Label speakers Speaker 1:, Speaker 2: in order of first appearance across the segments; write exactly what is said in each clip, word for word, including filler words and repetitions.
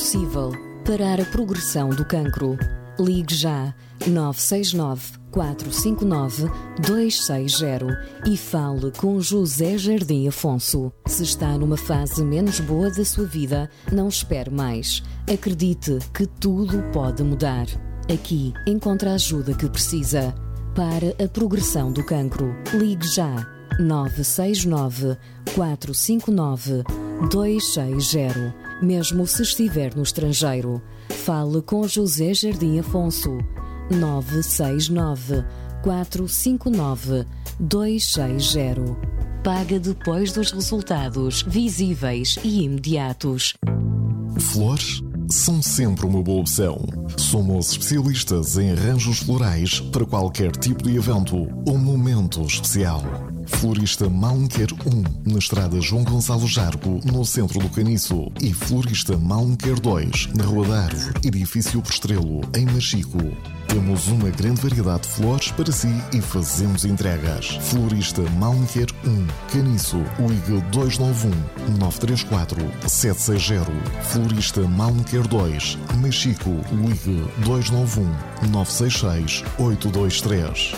Speaker 1: possível parar a progressão do cancro. Ligue já nove seis nove, quatro cinco nove, dois seis zero e fale com José Jardim Afonso. Se está numa fase menos boa da sua vida, não espere mais. Acredite que tudo pode mudar. Aqui encontra a ajuda que precisa para a progressão do cancro. Ligue já nove seis nove, quatro cinco nove, dois seis zero. Mesmo se estiver no estrangeiro, fale com José Jardim Afonso. nove seis nove, quatro cinco nove, dois seis zero. Paga depois dos resultados visíveis e imediatos.
Speaker 2: Flores são sempre uma boa opção. Somos especialistas em arranjos florais para qualquer tipo de evento ou momento especial. Florista Malmquer um, na estrada João Gonçalo Jargo, no centro do Caniço. E Florista Malmquer dois, na Rua da Árvore, edifício Prestrelo, em Machico. Temos uma grande variedade de flores para si e fazemos entregas. Florista Malmquer um, Caniço. Ligue dois nove um, nove três quatro, sete seis zero. Florista Malmquer dois, Machico. Ligue dois nove um, nove seis seis, oito dois três.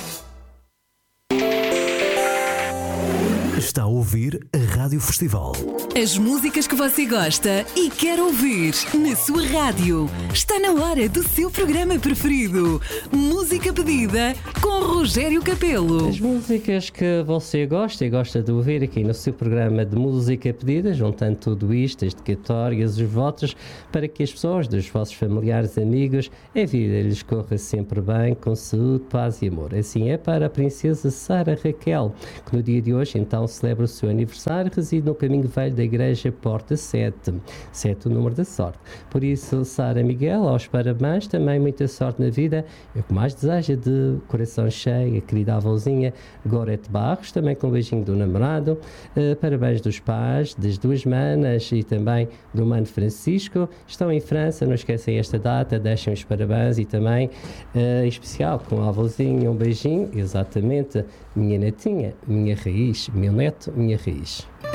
Speaker 3: Está a ouvir a Rádio Festival.
Speaker 4: As músicas que você gosta e quer ouvir na sua rádio. Está na hora do seu programa preferido. Música pedida com Rogério Capelo.
Speaker 5: As músicas que você gosta e gosta de ouvir aqui no seu programa de música pedida, juntando tudo isto, as dedicatórias, os votos, para que as pessoas, dos vossos familiares, amigos, a vida lhes corra sempre bem, com saúde, paz e amor. Assim é para a princesa Sara Raquel, que no dia de hoje, então, celebra o seu aniversário, reside no Caminho Velho da Igreja Porta sete, sete o número da sorte. Por isso, Sara Miguel, aos parabéns, também muita sorte na vida. Eu que mais desejo de coração cheio, a querida avózinha Gorete Barros, também com um beijinho do namorado. Uh, parabéns dos pais, das duas manas e também do mano Francisco. Estão em França, não esquecem esta data, deixem os parabéns e também, uh, em especial, com a avózinha, um beijinho, exatamente, minha netinha, minha raiz, meu neto, minha raiz.